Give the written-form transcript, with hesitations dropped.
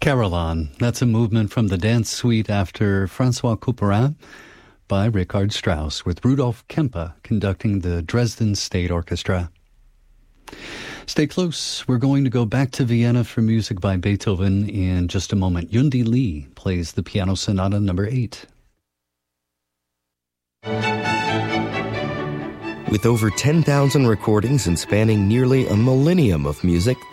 Caroline, that's a movement from the dance suite after Francois Couperin by Richard Strauss, with Rudolf Kempe conducting the Dresden State Orchestra. Stay close. We're going to go back to Vienna for music by Beethoven in just a moment. Yundi Lee plays the Piano Sonata No. 8. With over 10,000 recordings and spanning nearly a millennium of music,